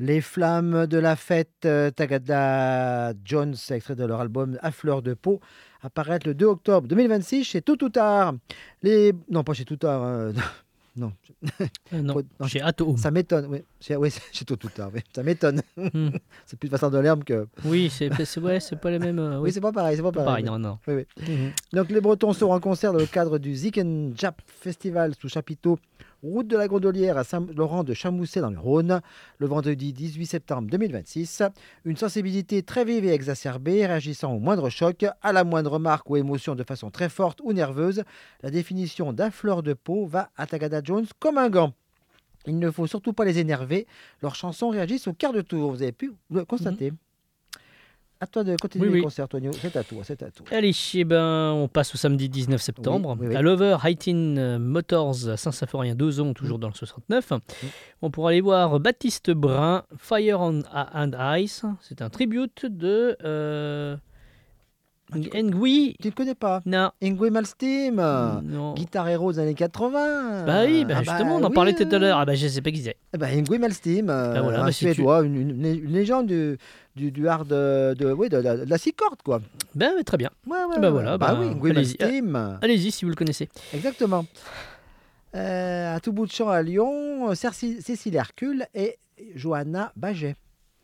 Les flammes de la fête, Tagada Jones, extrait de leur album À fleur de peau, apparaître le 2 octobre 2026 chez Tout ou Tard. Non, pas chez Tout Tard. Non. Non, Non, chez Ato. ça m'étonne. Oui, chez Tout ou Tard. Oui. Ça m'étonne. C'est plus Vincent Delerme que. Oui, c'est pas les mêmes. Oui, c'est pas pareil. C'est pas pareil. Non, non. Oui. Donc les Bretons seront en concert dans le cadre du Zik and Jap Festival sous chapiteau route de la Gondolière à Saint-Laurent de Chamousset dans le Rhône, le vendredi 18 septembre 2026. Une sensibilité très vive et exacerbée, réagissant au moindre choc, à la moindre remarque ou émotion de façon très forte ou nerveuse. La définition d'un fleur de peau va à Tagada Jones comme un gant. Il ne faut surtout pas les énerver. Leurs chansons réagissent au quart de tour. Vous avez pu le constater. À toi de continuer le concert, Tonio. C'est à toi. Allez, on passe au samedi 19 septembre à l'Over Heightin Motors à Saint-Symphorien d'Ozon, toujours dans le 69. On pourra aller voir Baptiste Brun, Fire and Ice. C'est un tribute de Ngui. Tu ne connais pas? Non. Ngui Malmsteen, guitare héros des années 80. Bah oui, justement, on en parlait tout à l'heure. Je ne sais pas qui c'est. Ngui Malmsteen, un Suédois, une légende du hard de la six cordes, quoi. Très bien. Ngui Malmsteen. Allez-y si vous le connaissez. Exactement. À tout bout de champ à Lyon, Cécile Hercule et Johanna Baget.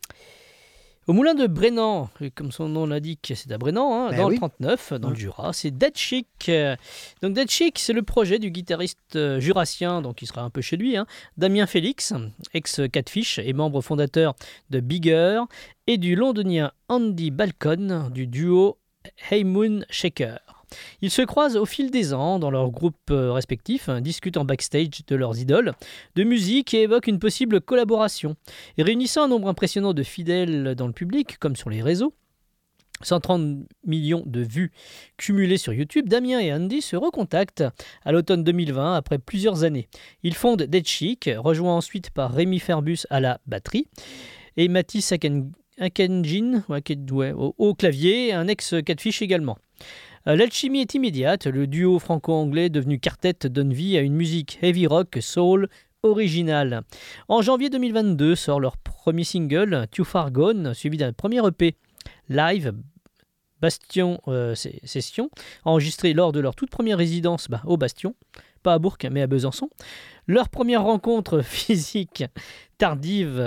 Au moulin de Brennan, comme son nom l'indique, c'est à Brennan, dans le 39, dans le Jura, c'est Dead Chic. Donc Dead Chic, c'est le projet du guitariste jurassien, donc il sera un peu chez lui, Damien Félix, ex-Catfish et membre fondateur de Bigger, et du londonien Andy Balcon du duo Hey Moon Shaker. Ils se croisent au fil des ans dans leurs groupes respectifs, discutent en backstage de leurs idoles, de musique et évoquent une possible collaboration. Et réunissant un nombre impressionnant de fidèles dans le public, comme sur les réseaux, 130 millions de vues cumulées sur YouTube, Damien et Andy se recontactent à l'automne 2020 après plusieurs années. Ils fondent Dead Chic, rejoints ensuite par Rémi Ferbus à la batterie et Mathis Akenjin au clavier, un ex-Catfish également. L'alchimie est immédiate, le duo franco-anglais devenu quartet donne vie à une musique heavy rock soul originale. En janvier 2022 sort leur premier single, Too Far Gone, suivi d'un premier EP live, Bastion Session, enregistré lors de leur toute première résidence au Bastion, pas à Bourg mais à Besançon. Leur première rencontre physique tardive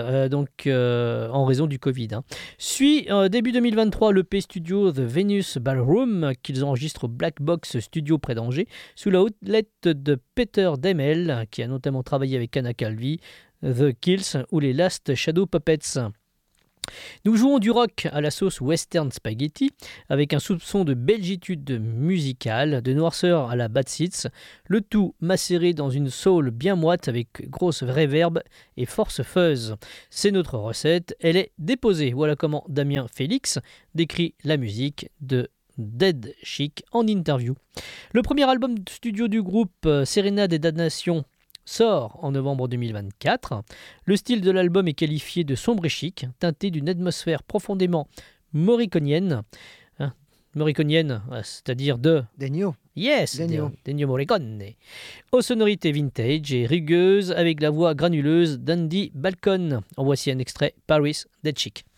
en raison du Covid. Suit début 2023 l'EP studio The Venus Ballroom qu'ils enregistrent au Black Box Studio près d'Angers sous la houlette de Peter Demel qui a notamment travaillé avec Anna Calvi, The Kills ou les Last Shadow Puppets. Nous jouons du rock à la sauce western spaghetti, avec un soupçon de belgitude musicale, de noirceur à la Bad Seeds, le tout macéré dans une soul bien moite avec grosse reverb et force fuzz. C'est notre recette, elle est déposée. Voilà comment Damien Félix décrit la musique de Dead Chic en interview. Le premier album studio du groupe, Sérénade des damnations, sort en novembre 2024. Le style de l'album est qualifié de sombre et chic, teinté d'une atmosphère profondément morriconienne. Morriconienne, c'est-à-dire de... D'Ennio. Yes, d'Ennio Morricone. Aux sonorités vintage et rugueuses, avec la voix granuleuse d'Andy Balcon. En voici un extrait, Paris, Dead Chic.